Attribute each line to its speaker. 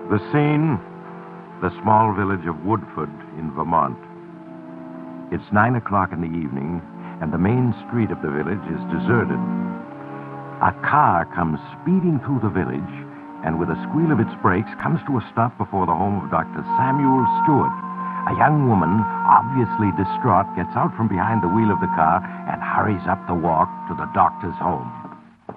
Speaker 1: The scene, the small village of Woodford in Vermont. It's 9 o'clock in the evening, and the main street of the village is deserted. A car comes speeding through the village, and with a squeal of its brakes, comes to a stop before the home of Dr. Samuel Stewart. A young woman, obviously distraught, gets out from behind the wheel of the car and hurries up the walk to the doctor's home.